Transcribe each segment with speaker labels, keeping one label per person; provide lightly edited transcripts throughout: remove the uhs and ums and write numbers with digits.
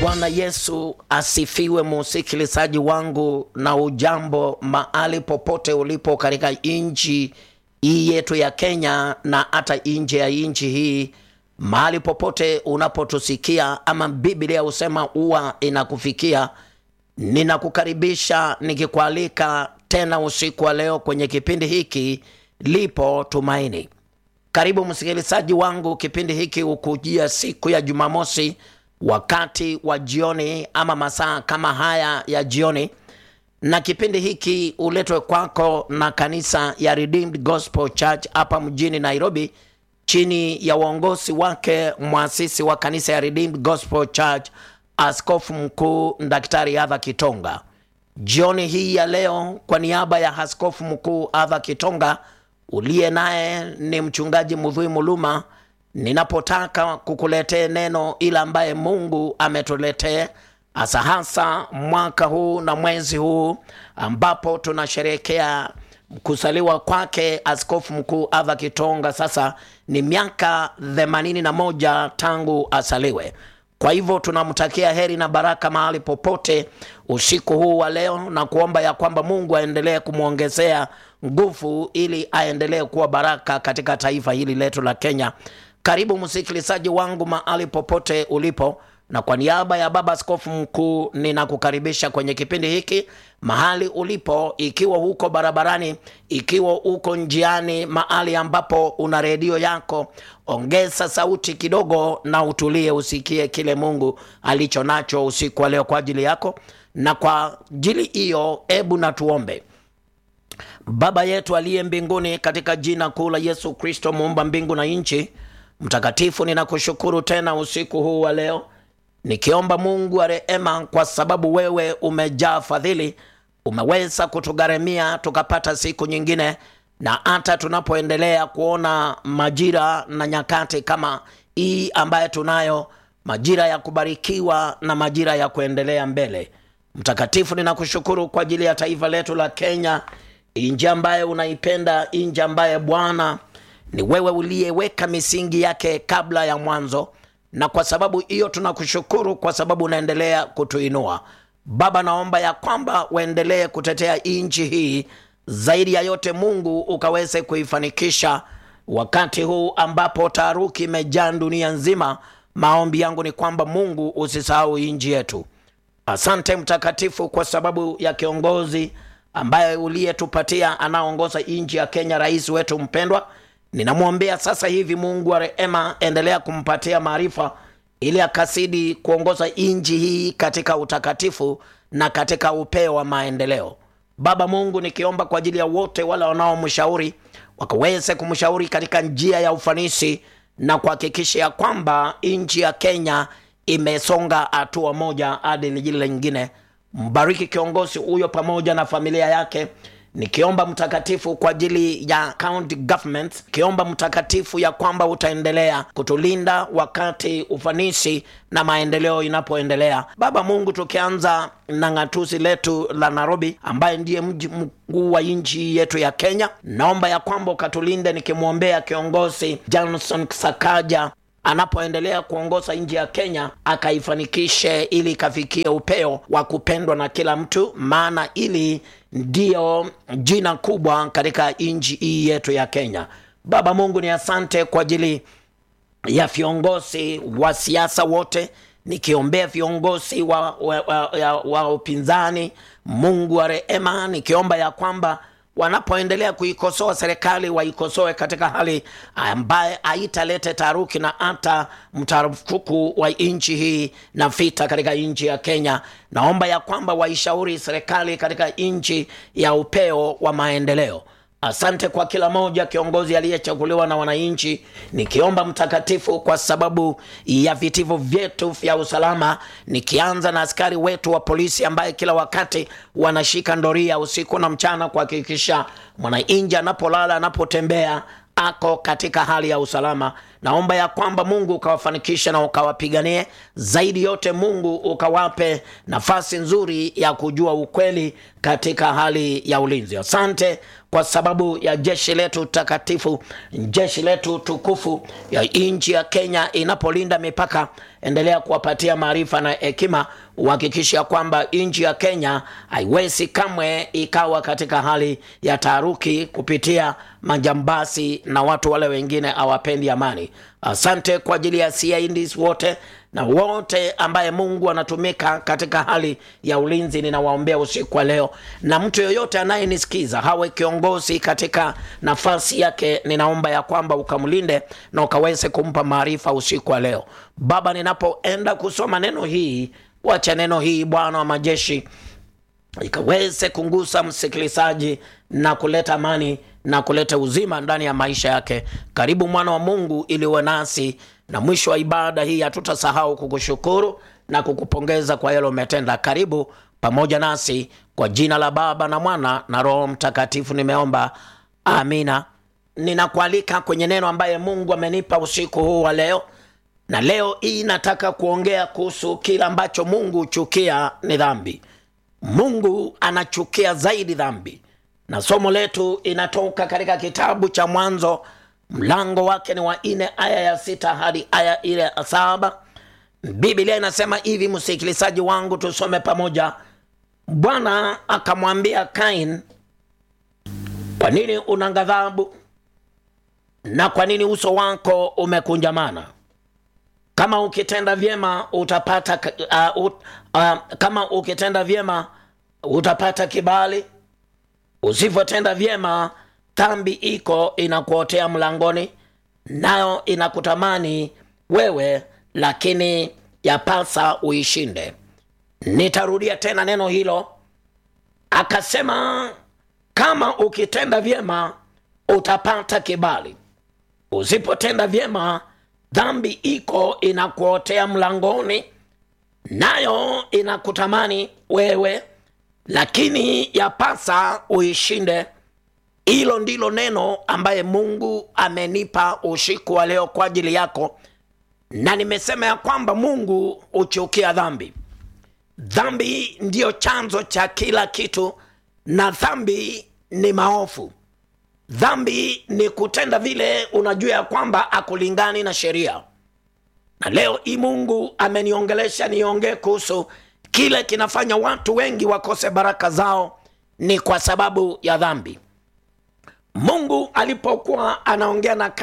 Speaker 1: Bwana Yesu asifiwe, msikilizaji wangu, na ujambo mahali popote ulipo katika nchi hii yetu ya Kenya na hata nje ya nchi hii. Mahali popote unapotusikia ama Biblia husema huwa inakufikia, ninakukaribisha nikikualika tena usiku wa leo kwenye kipindi hiki Lipo Tumaini. Karibu msikilizaji wangu, kipindi hiki ukujia siku ya Jumamosi wakati wa jioni ama masaa kama haya ya jioni, na kipindi hiki uletwe kwako na kanisa ya Redeemed Gospel Church hapa mjini Nairobi, chini ya uongozi wake muasisi wa kanisa ya Redeemed Gospel Church, Askofu Mkuu Daktari Arthur Kitonga. Jioni hii ya leo, kwa niaba ya Askofu Mkuu Arthur Kitonga, uliye naye ni mchungaji Muthui Muluma, ninapotaka kukuletea neno ila ambaye Mungu ametuletea hasa mwaka huu na mwezi huu ambapo tunasherehekea kusaliwa kwake Askofu Mkuu Arthur Kitonga. Sasa ni miaka 81 tangu asaliwe. Kwa hivyo tunamtakia heri na baraka mahali popote usiku huu wa leo, na kuomba ya kwamba Mungu aendelee kumuongezea nguvu ili aendelee kuwa baraka katika taifa hili letu la Kenya. Karibu msikilizaji wangu mahali popote ulipo, na kwa niaba ya Baba Askofu Mkuu ninakukaribisha kwenye kipindi hiki mahali ulipo, ikiwa huko barabarani, ikiwa uko njiani, mahali ambapo una redio yako, ongeza sauti kidogo na utulie usikie kile Mungu alicho nacho usiku wa leo kwa ajili yako. Na kwa ajili hiyo, hebu na tuombe. Baba yetu aliye mbinguni, katika jina kuu la Yesu Kristo muumba mbingu na nchi, mtakatifu, ninakushukuru tena usiku huu wa leo, nikiomba Mungu wa rehema, kwa sababu wewe umejaa fadhili, umeweza kutugharamia tukapata siku nyingine, na hata tunapoendelea kuona majira na nyakati kama hii ambaye tunayo, majira ya kubarikiwa na majira ya kuendelea mbele. Mtakatifu, ninakushukuru kwa ajili ya taifa letu la Kenya, nchi ambaye unaipenda, nchi ambaye Bwana ni wewe uliyeweka misingi yake kabla ya mwanzo, na kwa sababu hiyo tunakushukuru kwa sababu unaendelea kutuinua. Baba, naomba ya kwamba uendelee kutetea nchi hii, zaidi ya yote Mungu ukaweze kuifanikisha wakati huu ambapo taharuki imejaa dunia nzima. Maombi yangu ni kwamba Mungu usisahau nchi yetu. Asante Mtakatifu kwa sababu ya kiongozi ambaye uliyetupatia anaongoza nchi ya Kenya, rais wetu mpendwa. Ninamwombea sasa hivi Mungu wa rehema, endelea kumpatia maarifa ili akasidi kuongoza nchi hii katika utakatifu na katika upeo wa maendeleo. Baba Mungu, nikiomba kwa ajili ya wote wale wanaomshauri, wakaweze kumshauri katika njia ya ufanisi na kuhakikisha ya kwamba nchi ya Kenya imesonga hatua moja hadi nyingine. Mbariki kiongozi huyo pamoja na familia yake. Nikiomba Mtakatifu kwa ajili ya county government, kiomba Mtakatifu ya kwamba utaendelea kutulinda wakati ufanisi na maendeleo inapoendelea. Baba Mungu, tukianza na ngatuzi letu la Nairobi ambaye ndiye mji mkuu wa nchi yetu ya Kenya, naomba ya kwamba ukatulinde, nikimwombea kiongozi Johnson Sakaja anapoendelea kuongoza nchi ya Kenya, akaifanikishe ili ikafikie upeo wa kupendwa na kila mtu, maana ili ndio jina kubwa katika nchi hii yetu ya Kenya. Baba Mungu, ni asante kwa ajili ya viongozi wa siasa wote, nikiombea viongozi wa upinzani. Mungu wa rehema, nikiomba ya kwamba wanapoendelea kuikosoa serikali, waikosoe katika hali ambaye haitalete taharuki na hata mtarufuku wa nchi hii na vita katika nchi ya Kenya. Naomba ya kwamba waishauri serikali katika nchi ya upeo wa maendeleo. Asante kwa kila moja kiongozi aliyechaguliwa na wananchi, nikiomba Mtakatifu kwa sababu ya vitivo vyetu vya usalama, nikianza na askari wetu wa polisi ambaye kila wakati wanashika ndoria usiku na mchana kuhakikisha mwananchi anapolala, anapotembea ako katika hali ya usalama. Naomba ya kwamba Mungu ukawafanikisha na ukawapiganie, zaidi yote Mungu ukawape nafasi nzuri ya kujua ukweli katika hali ya ulinzi. Asante kwa sababu ya jeshi letu takatifu, jeshi letu tukufu ya nchi ya Kenya inapolinda mipaka endelea kuwapatia maarifa na hekima, uhakikisha kwamba nchi ya Kenya haiwezi kamwe ikawa katika hali ya taharuki kupitia majambasi na watu wale wengine hawapendi amani. Asante kwa ajili ya CIDs wote na wote ambaye Mungu anatumika katika hali ya ulinzi. Ninawaombea usiku wa leo, na mtu yoyote anayenisikiza hawe kiongozi katika nafasi yake, ninaomba ya kwamba ukamlinde na ukaweze kumpa maarifa usiku wa leo. Baba, ninapoenda kusoma neno hii, wacha neno hii Bwana wa majeshi ikaweze kungusa msikilizaji na kuleta amani na kuleta uzima ndani ya maisha yake. Karibu mwana wa Mungu ili uwe nasi, na mwisho wa ibada hii hatutasahau kukushukuru na kukupongeza kwa yale umetenda. Karibu pamoja nasi, kwa jina la Baba na Mwana na Roho Mtakatifu nimeomba, amina. Ninakualika kwenye neno ambaye Mungu amenipa usiku huu wa leo, na leo hii nataka kuongea kuhusu kila ambacho Mungu huchukia ni dhambi. Mungu anachukia zaidi dhambi, na somo letu inatoka katika kitabu cha Mwanzo, mlango wake ni wa 4 aya ya 6 hadi aya ile ya 7. Biblia inasema hivi, msikilizaji wangu, tusome pamoja. Bwana akamwambia Kain, kwa nini una ghadhabu na kwa nini uso wako umekunjamana? Kama ukitenda vyema utapata kama ukitenda vyema utapata kibali, usipotenda vyema dhambi iko inakuotea mlangoni, nayo inakutamani wewe, lakini yapasa uishinde. Nitarudia tena neno hilo. Akasema, kama ukitenda vyema utapata kibali, usipotenda vyema dhambi iko inakuotea mlangoni, nayo inakutamani wewe, lakini yapasa uishinde. Hilo ndilo neno ambaye Mungu amenipa usiku wa leo kwa ajili yako, na nimesema ya kwamba Mungu huchukia dhambi. Dhambi ndiyo chanzo cha kila kitu, na dhambi ni maovu. Dhambi ni kutenda vile unajua ya kwamba akulingani na sheria. Na leo hii Mungu ameniongelesha niongee kuhusu kile kinafanya watu wengi wakose baraka zao, ni kwa sababu ya dhambi. Mungu alipokuwa anaongea na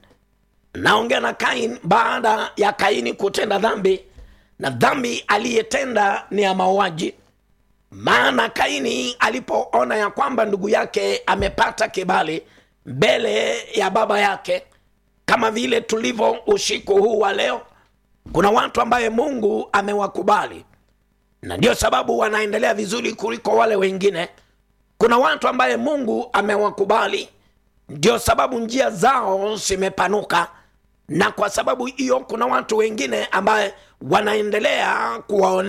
Speaker 1: Kain baada ya Kaini kutenda dhambi, na dhambi aliyetenda ni ya mauaji. Maana Kaini alipoona ya kwamba ndugu yake amepata kibali mbele ya baba yake, kama vile tulivyo usiku huu wa leo, kuna watu ambaye Mungu amewakubali na ndio sababu wanaendelea vizuri kuliko wale wengine. Kuna watu ambaye Mungu amewakubali, ndio sababu njia zao zimepanuka, na kwa sababu hiyo kuna watu wengine ambaye wanaendelea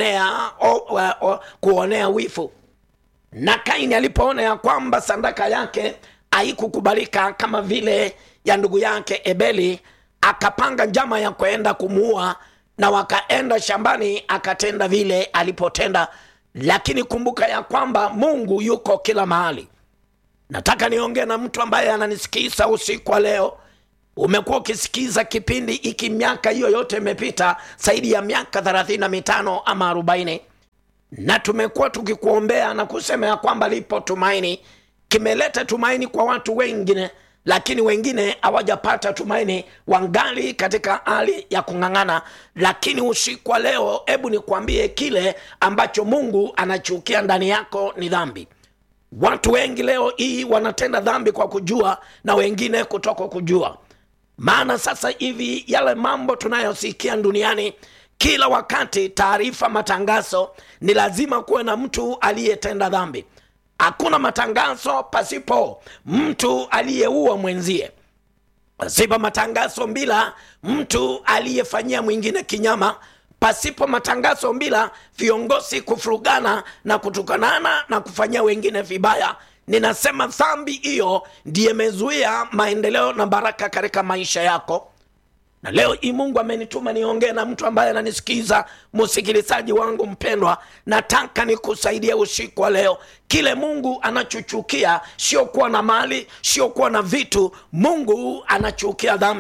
Speaker 1: kuonea wifu. Na Kaini alipoona ya kwamba sadaka yake haikukubalika kama vile ya ndugu yake Abeli, akapanga njama ya kwenda kumuua, na wakaenda shambani akatenda vile alipotenda. Lakini kumbuka ya kwamba Mungu yuko kila mahali. Nataka niongee na mtu ambaye ananisikiza usiku wa leo. Umekuwa ukisikiza kipindi hiki miaka hiyo yote imepita, zaidi ya miaka 35 ama 40, na tumekuwa tukikuombea na kusema ya kwamba lipo tumaini. Kimeleta tumaini kwa watu wengine, lakini wengine hawajapata tumaini, wangali katika hali ya kung'ang'ana. Lakini usiku wa leo, hebu nikwambie kile ambacho Mungu anachukia ndani yako ni dhambi. Watu wengi leo hii wanatenda dhambi kwa kujua na wengine kutoka kujua. Maana sasa hivi yale mambo tunayosikia duniani, kila wakati taarifa, matangazo, ni lazima kuwe na mtu aliyetenda dhambi. Hakuna matangazo pasipo mtu aliyeua mwenzie. Pasipo matangazo bila mtu aliyefanyia mwingine kinyama. Pasipo matangazo bila viongozi kufurugana na kutukanana na kufanyia wengine vibaya. Ninasema dhambi hiyo ndiye imezuia maendeleo na baraka katika maisha yako. Na leo hii Mungu amenituma niongee na mtu ambaye ananisikiza, msikilizaji wangu mpendwa. Nataka nikusaidia usiku wa leo. Kile Mungu anachuchukia sio kuwa na mali, sio kuwa na vitu. Mungu anachukia dhambi.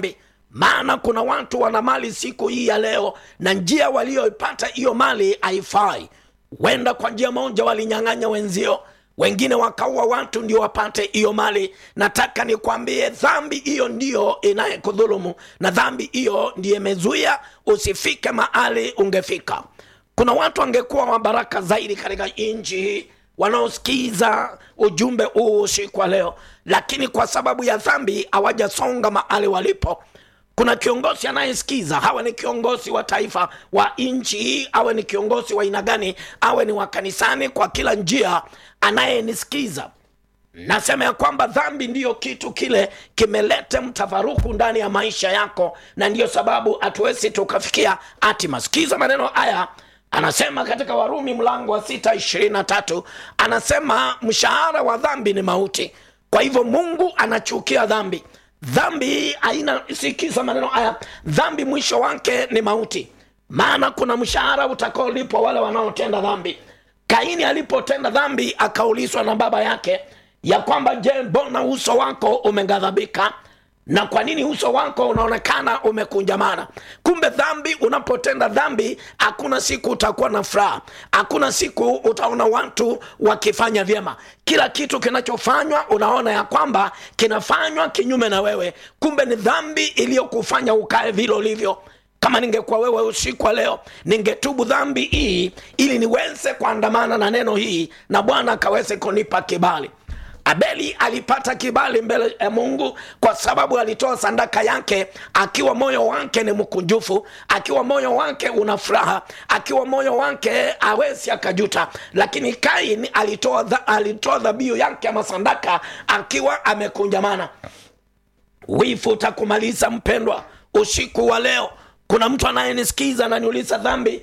Speaker 1: Maana kuna watu wana mali siku hii ya leo, na njia walioipata hiyo mali haifai. Wenda kwa njia moja walinyang'anya wenzio, wengine wakaua watu ndio wapate hiyo mali. Nataka nikwambie, dhambi hiyo ndio inayekudhulumu, na dhambi hiyo ndiye imezuia usifike mahali ungefika. Kuna watu wangekuwa wa baraka zaidi katika nchi hii wanaosikiza ujumbe huu usiku wa leo, lakini kwa sababu ya dhambi hawajasonga mahali walipo. Kuna kiongozi anayesikiza, hawa ni kiongozi wa taifa wa nchi hii, awe ni kiongozi wa aina gani, awe ni wa kanisani, kwa kila njia anayenisikiza, nasema ya kwamba dhambi ndiyo kitu kile kimeleta mtafaruku ndani ya maisha yako, na ndiyo sababu hatuwezi tukafikia hatima. Sikiza maneno haya, anasema katika Warumi mlango wa 6:23, anasema mshahara wa dhambi ni mauti. Kwa hivyo Mungu anachukia dhambi. Dhambi haina, sikiza maneno haya, dhambi mwisho wake ni mauti. Maana kuna mshahara utakaolipwa wale wanaotenda dhambi. Kaini alipotenda dhambi akaulizwa na baba yake ya kwamba, je, mbona uso wako umeghadhabika? Na kwa nini uso wako unaonekana umekunjamana? Kumbe dhambi, unapotenda dhambi, hakuna siku utakuwa na furaha, hakuna siku utaona watu wakifanya vyema. Kila kitu kinachofanywa unaona ya kwamba kinafanywa kinyume na wewe. Kumbe ni dhambi iliyokufanya ukae vile ulivyo. Kama ningekuwa wewe usiku wa leo, ningetubu dhambi hii ili niweze kuandamana na neno hii, na Bwana akaweze kunipa kibali. Abeli alipata kibali mbele ya Mungu kwa sababu alitoa sadaka yake akiwa moyo wake ni mkunjufu, akiwa moyo wake una furaha, akiwa moyo wake hawezi akajuta. Lakini Kaini alitoa dhabihu yake ama sadaka akiwa amekunjamana. Wivu utakumaliza mpendwa usiku wa leo. Kuna mtu anayenisikiza na niuliza, dhambi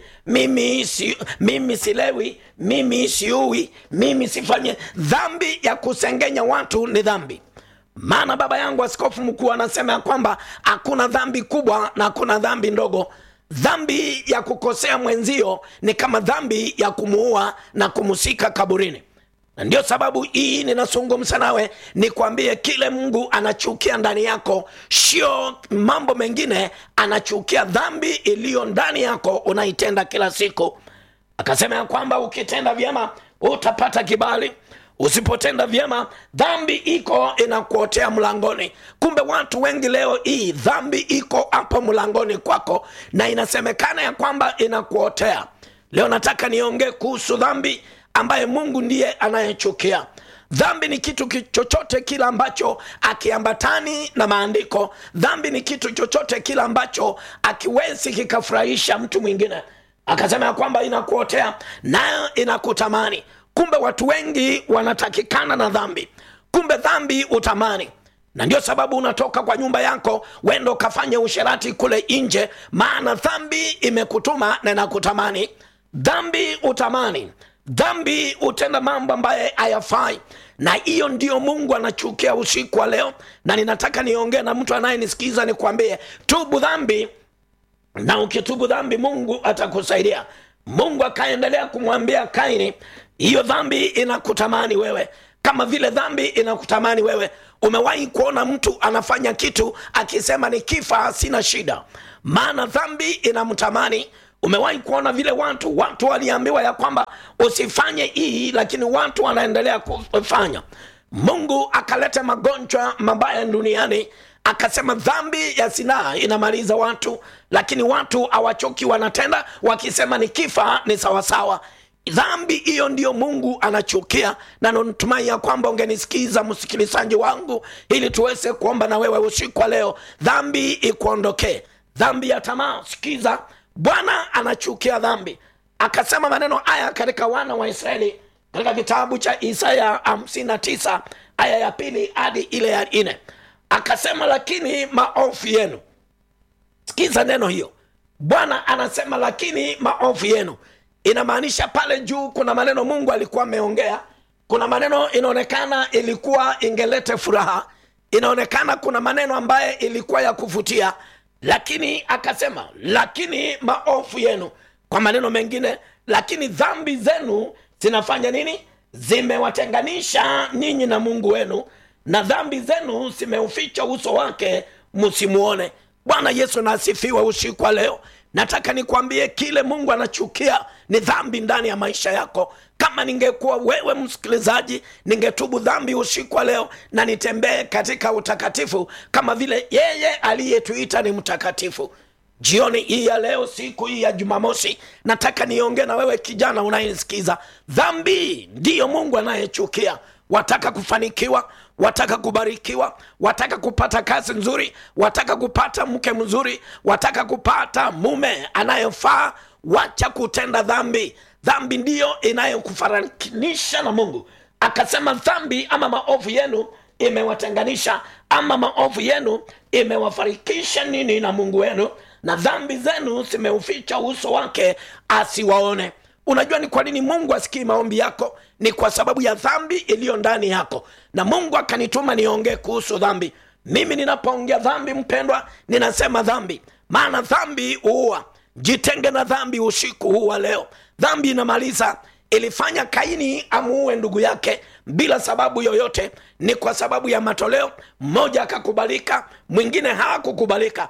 Speaker 1: mimi silewi, mimi siui, mimi sifanye. Dhambi ya kusengenya watu ni dhambi. Maana baba yangu askofu mkuu anasema ya kwamba hakuna dhambi kubwa na hakuna dhambi ndogo. Dhambi ya kukosea mwenzio ni kama dhambi ya kumuua na kumusika kaburini. Na ndio sababu hii ninazungumza nawe nikwambie, kile Mungu anachukia ndani yako sio mambo mengine, anachukia dhambi iliyo ndani yako unaitenda kila siku. Akasema ya kwamba ukitenda vyema utapata kibali, usipotenda vyema dhambi iko inakuotea mlangoni. Kumbe watu wengi leo hii dhambi iko hapo mlangoni kwako na inasemekana ya kwamba inakuotea. Leo nataka niongee kuhusu dhambi ambaye Mungu ndiye anayechukia. Dhambi ni kitu chochote kila ambacho akiambatani na maandiko. Dhambi ni kitu chochote kila ambacho akiwezi kikafurahisha mtu mwingine. Akasema ya kwamba inakuotea nayo inakutamani. Kumbe watu wengi wanatakikana na dhambi. Kumbe dhambi utamani. Na ndio sababu unatoka kwa nyumba yako wendo kafanya usherati kule nje, maana dhambi imekutuma na inakutamani. Dhambi utamani. Dhambi utenda mambo ambaye hayafai, na hiyo ndio Mungu anachukia usiku wa leo. Na ninataka niongee na mtu anayenisikiza nikwambie, tubu dhambi, na ukitubu dhambi Mungu atakusaidia. Mungu akaendelea kumwambia Kaini, hiyo dhambi inakutamani wewe kama vile dhambi inakutamani wewe. Umewahi kuona mtu anafanya kitu akisema nikifa sina shida? Maana dhambi inamtamani. Umewahi kuona vile watu waliambiwa ya kwamba usifanye hii, lakini watu wanaendelea kufanya? Mungu akaleta magonjwa mabaya duniani, akasema dhambi ya zinaa inamaliza watu, lakini watu hawachoki, wanatenda wakisema nikifa ni sawasawa. Dhambi hiyo ndio Mungu anachukia, na natumai ya kwamba ungenisikiza msikilizaji wangu, ili tuweze kuomba na wewe usiku wa leo dhambi ikuondokee. Dhambi ya tamaa, sikiza, Bwana anachukia dhambi. Akasema maneno haya katika wana wa Israeli katika kitabu cha Isaya 59 aya ya 2 hadi ile ya 4. Akasema lakini maovu yenu. Sikiza neno hiyo. Bwana anasema lakini maovu yenu. Inamaanisha pale juu kuna maneno Mungu alikuwa ameongea. Kuna maneno inaonekana ilikuwa ingelete furaha. Inaonekana kuna maneno ambaye ilikuwa ya kuvutia. Lakini akasema lakini maovu yenu. Kwa maneno mengine, lakini dhambi zenu zinafanya nini? Zimewatenganisha ninyi na Mungu wenu, na dhambi zenu zimeuficha uso wake msimuone. Bwana Yesu na asifiwe. Usiku wa leo nataka nikwambie kile Mungu anachukia ni dhambi ndani ya maisha yako. Kama ningekuwa wewe msikilizaji, ningetubu dhambi usiku wa leo na nitembee katika utakatifu kama vile yeye aliyetuita ni mtakatifu. Jioni hii ya leo, siku hii ya Jumamosi, nataka niongee na wewe kijana unayenisikiza. Dhambi ndiyo Mungu anayechukia. Wataka kufanikiwa, wataka kubarikiwa, wataka kupata kazi nzuri, wataka kupata mke mzuri, wataka kupata mume anayefaa, wacha kutenda dhambi. Dhambi ndiyo inayokufaranisha na Mungu. Akasema dhambi ama maovu yenu imewatenganisha, ama maovu yenu imewafarikisha nini na Mungu wenu, na dhambi zenu zimeuficha uso wake asiwaone. Unajua ni kwa nini Mungu asikii maombi yako? Ni kwa sababu ya dhambi iliyo ndani yako. Na Mungu akanituma niongee kuhusu dhambi. Mimi ninapoongea dhambi, mpendwa, ninasema dhambi, maana dhambi huua. Jitenge na dhambi usiku huu wa leo. Dhambi inamaliza. Ilifanya Kaini amuue ndugu yake bila sababu yoyote. Ni kwa sababu ya matoleo. Mmoja akakubalika, mwingine hakukubalika.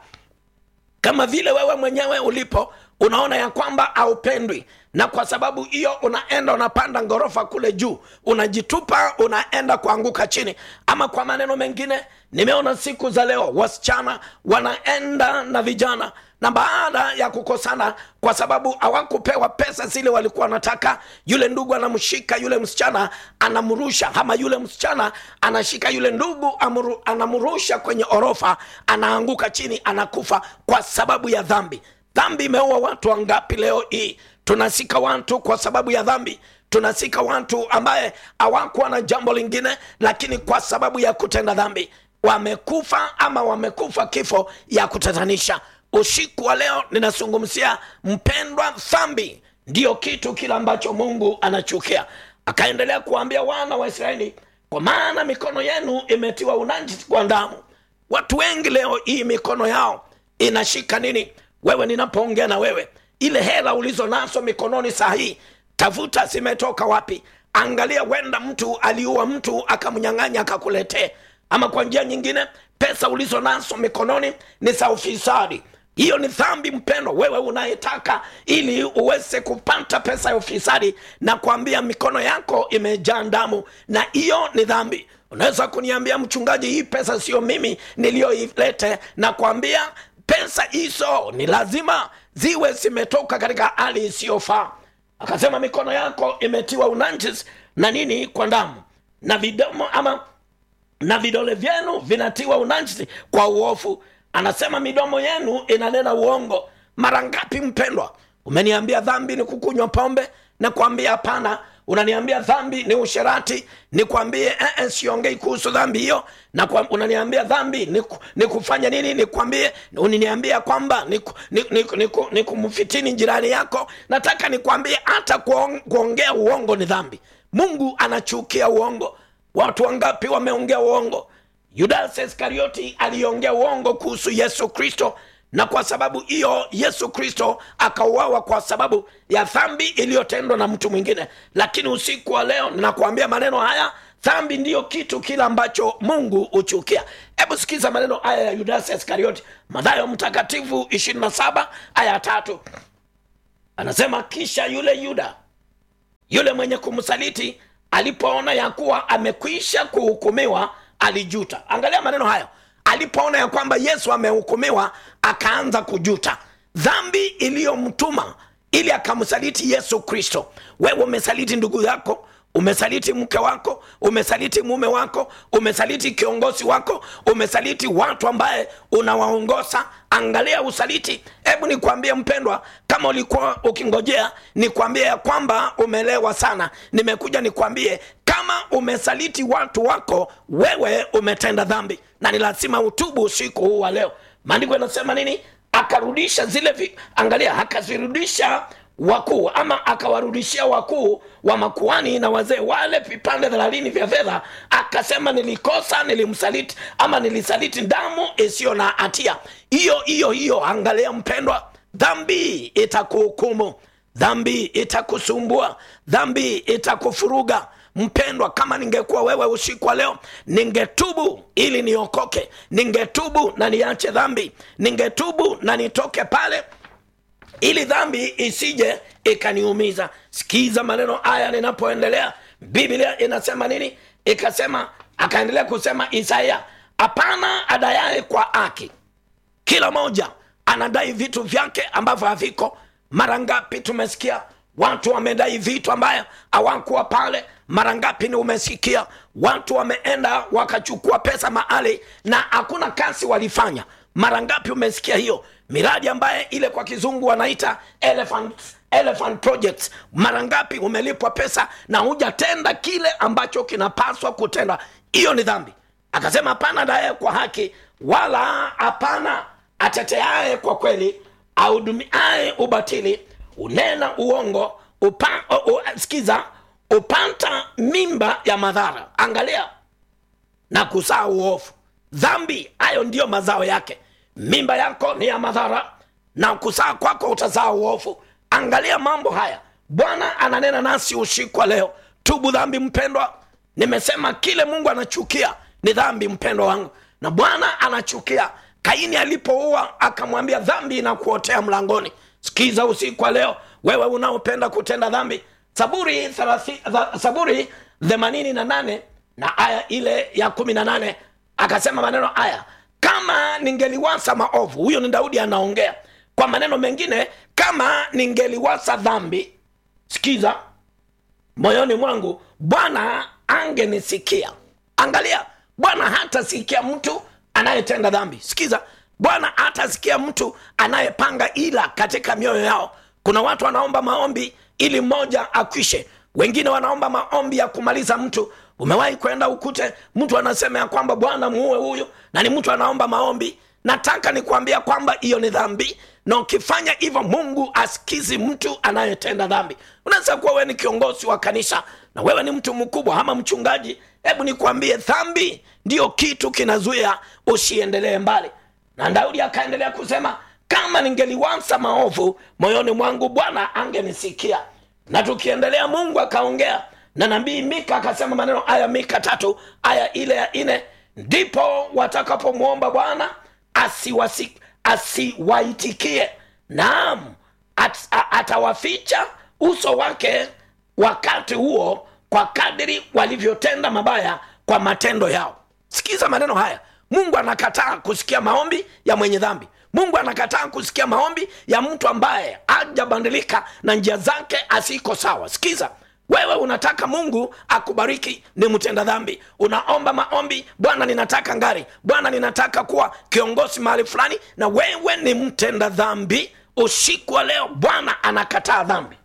Speaker 1: Kama vile wewe mwenyewe ulipo unaona ya kwamba haupendwi, na kwa sababu hiyo unaenda unapanda ngorofa kule juu, unajitupa, unaenda kuanguka chini. Ama kwa maneno mengine, nimeona siku za leo wasichana wanaenda na vijana, na baada ya kukosana kwa sababu hawakupewa pesa zile walikuwa wanataka, yule ndugu anamshika yule msichana anamrusha, ama yule msichana anashika yule ndugu anamrusha kwenye orofa, anaanguka chini, anakufa kwa sababu ya dhambi. Dhambi imeua watu wangapi leo hii? Tunasika watu kwa sababu ya dhambi. Tunasika watu ambaye hawakuwa na jambo lingine, lakini kwa sababu ya kutenda dhambi wamekufa, ama wamekufa kifo ya kutatanisha. Usiku wa leo ninazungumzia, mpendwa, dhambi ndiyo kitu kila ambacho Mungu anachukia. Akaendelea kuambia wana wa Israeli, kwa maana mikono yenu imetiwa unajisi kwa damu. Watu wengi leo hii mikono yao inashika nini? Wewe ninapoongea na wewe, ile hela ulizo nazo mikononi sahihi, tafuta zimetoka wapi. Angalia, wenda mtu aliua mtu akamnyang'anya akakuletee. Ama kwa njia nyingine, pesa ulizo nazo mikononi ni za ufisadi. Hiyo ni dhambi, mpendwa. Wewe unayetaka ili uweze kupata pesa ya ufisadi, na kuambia mikono yako imejaa damu, na hiyo ni dhambi. Unaweza kuniambia, mchungaji, hii pesa sio mimi niliyoilete, na kuambia pesa hizo ni lazima ziwe zimetoka katika hali isiyofaa. Akasema mikono yako imetiwa unajisi na nini? Kwa damu. Na vidomo ama na vidole vyenu vinatiwa unajisi kwa uovu. Anasema midomo yenu inanena uongo. Mara ngapi, mpendwa, umeniambia dhambi ni kukunywa pombe, na kuambia hapana. Unaniambia dhambi ni usherati, ni kuambie siongei kuhusu dhambi hiyo. Na unaniambia dhambi ni kufanya nini, ni kuambie, unaniambia kwamba ni kumfitini jirani yako. Nataka nikwambie hata kuongea uongo ni dhambi. Mungu anachukia uongo. Watu wangapi wameongea uongo? Judas Iskarioti aliongea uongo kuhusu Yesu Kristo, na kwa sababu hiyo Yesu Kristo akauawa kwa sababu ya dhambi iliyotendwa na mtu mwingine. Lakini usiku wa leo ninakuambia maneno haya, dhambi ndiyo kitu kila ambacho Mungu huchukia. Hebu sikiza maneno haya ya Judas Iskarioti, Mathayo mtakatifu 27 aya 3. Anasema, kisha yule Yuda, yule mwenye kumsaliti, alipoona ya kuwa amekwisha kuhukumiwa, alijuta. Angalia maneno hayo. Alipoona ya kwamba Yesu amehukumiwa, akaanza kujuta. Dhambi iliyomtuma ili akamsaliti Yesu Kristo. Wewe umesaliti ndugu yako, umesaliti mke wako, umesaliti mume wako, umesaliti kiongozi wako, umesaliti watu ambaye unawaongoza. Angalia usaliti. Hebu nikwambie mpendwa, kama ulikuwa ukingojea nikwambie ya kwamba umelewa sana, nimekuja nikwambie, kama umesaliti watu wako, wewe umetenda dhambi, na ni lazima utubu usiku huu wa leo. Maandiko yanasema nini? Akarudisha zile angalia, akazirudisha wakuu, ama akawarudishia wakuu wa makuhani na wazee wale vipande 30 vya fedha. Akasema, nilikosa, nilimsaliti, ama nilisaliti damu isiyo na hatia. Hiyo angalia mpendwa, dhambi itakuhukumu, dhambi itakusumbua, dhambi itakufuruga. mpendwa, kama ningekuwa wewe usiku wa leo, ningetubu ili niokoke, ningetubu na niache dhambi, ningetubu na nitoke pale ili dhambi isije ikaniumiza. Sikiza maneno haya ninapoendelea. Biblia inasema nini? Akaendelea kusema Isaya, hapana adaiye kwa haki. Kila moja anadai vitu vyake ambavyo haviko. Mara ngapi tumesikia watu wamedai vitu ambayo hawakuwa pale? Mara ngapi ni umesikia watu wameenda wakachukua pesa mahali na hakuna kazi walifanya? Mara ngapi umesikia hiyo miradi ambaye ile kwa kizungu wanaita elephant projects? Mara ngapi umelipwa pesa na hujatenda kile ambacho kinapaswa kutenda? Hiyo ni dhambi. Akasema hapana adaiye kwa haki, wala hapana ateteaye kwa kweli, audumiaye ubatili, unena uongo, upanta mimba ya madhara. Angalia, na kuzaa uovu. Dhambi, hayo ndio mazao yake. Mimba yako ni ya madhara na kuzaa kwako utazaa uovu. Angalia mambo haya. Bwana ananena nasi usiku wa leo. Tubu dhambi mpendwa. Nimesema kile Mungu anachukia ni dhambi mpendwa wangu, na Bwana anachukia. Kaini alipoua akamwambia dhambi inakuotea mlangoni. Sikiza usiku wa leo, wewe unaopenda kutenda dhambi, Zaburi 88 na aya ile ya 18 akasema maneno haya, kama ningeliwasa maovu. Huyo ni Daudi anaongea. Kwa maneno mengine, kama ningeliwasa dhambi, sikiza, moyoni mwangu, Bwana angenisikia. Angalia, Bwana hatasikia mtu anayetenda dhambi. Sikiza, Bwana hatasikia mtu anayepanga ila katika mioyo yao. Kuna watu wanaomba maombi ili mmoja akwishe, wengine wanaomba maombi ya kumaliza mtu. Umewahi kwenda ukute mtu anasema ya kwamba Bwana muue huyu, na ni mtu anaomba maombi? Nataka nikuambia kwamba hiyo ni dhambi, na ukifanya hivyo Mungu asikizi mtu anayetenda dhambi. Unaweza kuwa wewe ni kiongozi wa kanisa na wewe ni mtu mkubwa ama mchungaji. Hebu nikwambie, dhambi ndio kitu kinazuia usiendelee mbali. Na Daudi akaendelea kusema, kama ningeliwasa maovu moyoni mwangu, Bwana angenisikia. Na tukiendelea, Mungu akaongea na nabii Mika akasema maneno haya, Mika 3 aya ile ya 4, ndipo watakapomwomba Bwana asiwaitikie, naam atawaficha uso wake wakati huo, kwa kadiri walivyotenda mabaya kwa matendo yao. Sikiza maneno haya. Mungu anakataa kusikia maombi ya mwenye dhambi. Mungu anakataa kusikia maombi ya mtu ambaye hajabadilika na njia zake asiko sawa. Sikiza, wewe unataka Mungu akubariki, ni mtenda dhambi. Unaomba maombi, Bwana ninataka ngari, Bwana ninataka kuwa kiongozi mahali fulani, na wewe ni mtenda dhambi. Usiku wa leo Bwana anakataa dhambi.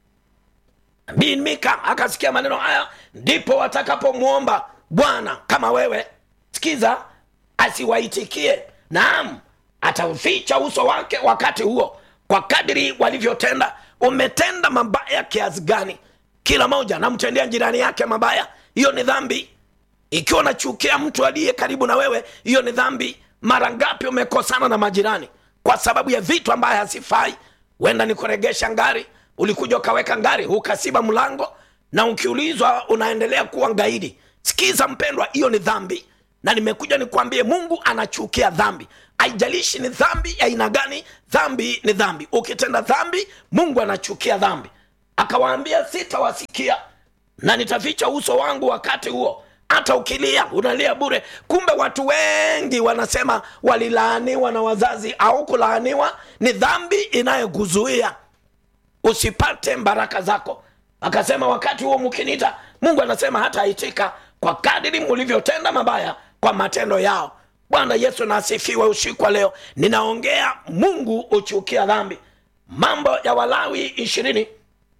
Speaker 1: Nabii Mika akasikia maneno haya, ndipo watakapomwomba Bwana kama wewe, sikiza, asiwaitikie, naam atauficha uso wake wakati huo, kwa kadiri walivyotenda. Umetenda mabaya kiasi gani? Kila moja namtendea jirani yake mabaya, hiyo ni dhambi. Ikiwa unachukia mtu aliye karibu na wewe, hiyo ni dhambi. Mara ngapi umekosana na majirani kwa sababu ya vitu ambaye hasifai? Wenda ni kuregesha ngari, ulikuja ukaweka ngari ukasiba mlango, na ukiulizwa unaendelea kuwa ngaidi. Sikiza mpendwa, hiyo ni dhambi. Na nimekuja nikwambie, Mungu anachukia dhambi. Haijalishi ni dhambi ya aina gani, dhambi ni dhambi. Ukitenda dhambi, Mungu anachukia dhambi. Akawaambia, sitawasikia na nitaficha uso wangu wakati huo. Hata ukilia unalia bure. Kumbe watu wengi wanasema walilaaniwa na wazazi au kulaaniwa. Ni dhambi inayokuzuia usipate baraka zako. Akasema wakati huo mkiniita, Mungu anasema hata aitika, kwa kadiri mlivyotenda mabaya kwa matendo yao. Bwana Yesu na asifiwe. Usiku wa leo ninaongea Mungu uchukia dhambi. Mambo ya Walawi 20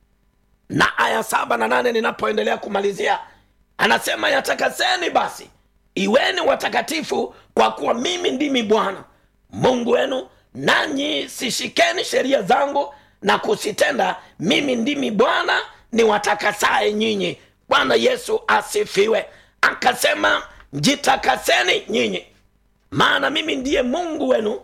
Speaker 1: na aya 7 na 8 ninapoendelea kumalizia, anasema, yatakaseni basi, iweni watakatifu, kwa kuwa mimi ndimi Bwana Mungu wenu, nanyi sishikeni sheria zangu na kusitenda. Mimi ndimi Bwana niwatakasaye nyinyi. Bwana Yesu asifiwe. Akasema, jitakaseni nyinyi, maana mimi ndiye Mungu wenu,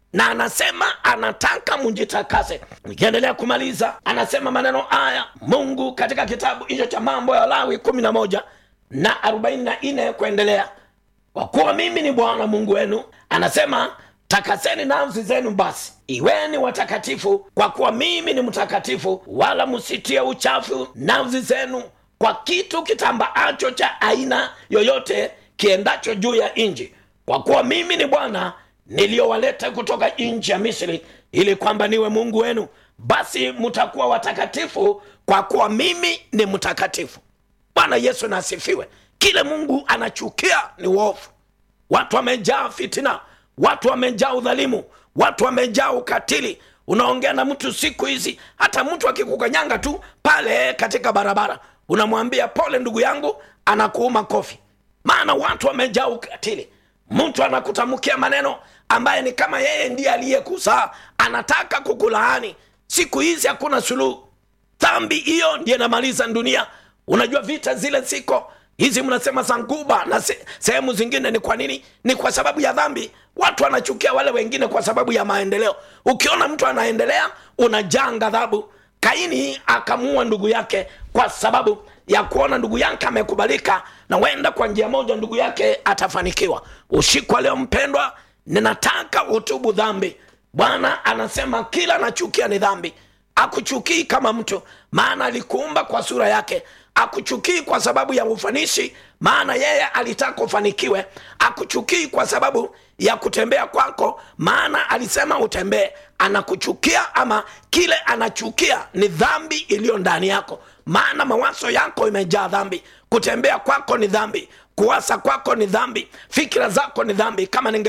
Speaker 1: na anasema anataka mjitakase. Nikiendelea kumaliza, anasema maneno haya Mungu katika kitabu hicho cha Mambo ya Lawi 11 na 44 kuendelea: kwa kuwa mimi ni Bwana Mungu wenu, anasema takaseni nafsi zenu, basi iweni watakatifu, kwa kuwa mimi ni mtakatifu, wala msitie uchafu nafsi zenu kwa kitu kitambaacho cha aina yoyote kiendacho juu ya nchi, kwa kuwa mimi ni Bwana niliyowaleta kutoka nchi ya Misri, ili kwamba niwe Mungu wenu. Basi mtakuwa watakatifu, kwa kuwa mimi ni mtakatifu. Bwana Yesu na asifiwe. Kile Mungu anachukia ni uovu. Watu wamejaa fitina, watu wamejaa udhalimu, watu wamejaa ukatili. Unaongea na mtu siku hizi, hata mtu akikukanyanga tu pale katika barabara, unamwambia pole ndugu yangu, anakuuma kofi. Maana watu wamejaa ukatili. Mtu anakutamkia maneno ambaye ni kama yeye ndiye aliyekuzaa, anataka kukulaani. Siku hizi hakuna suluhu. Dhambi hiyo ndiye inamaliza dunia. Unajua vita zile ziko hizi mnasema Zanguba na sehemu zingine, ni kwa nini? Ni kwa sababu ya dhambi. Watu wanachukia wale wengine kwa sababu ya maendeleo. Ukiona mtu anaendelea, unajaa ghadhabu. Kaini akamuua ndugu yake kwa sababu ya kuona ndugu yake amekubalika, na wenda kwa njia moja ndugu yake atafanikiwa. Usiku leo mpendwa, ninataka utubu dhambi. Bwana anasema kila anachukia ni dhambi. Akuchukii kama mtu, maana alikuumba kwa sura yake. Akuchukii kwa sababu ya ufanisi, maana yeye alitaka ufanikiwe. Akuchukii kwa sababu ya kutembea kwako, maana alisema utembee. Anakuchukia, ama kile anachukia ni dhambi iliyo ndani yako, maana mawazo yako imejaa dhambi. Kutembea kwako ni dhambi, kuwasa kwako ni dhambi, fikira zako ni dhambi. Kama